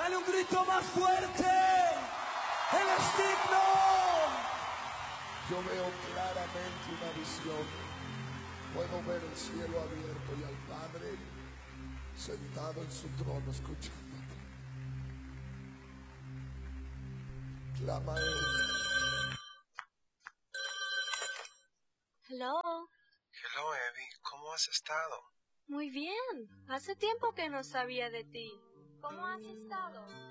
Dale un grito más fuerte. Él es digno. Yo veo claramente una visión. Puedo ver el cielo abierto y al Padre sentado en su trono escuchándote. Clama a Él. Hello. Hello, Evie. ¿Cómo has estado? Muy bien. Hace tiempo que no sabía de ti. ¿Cómo has estado?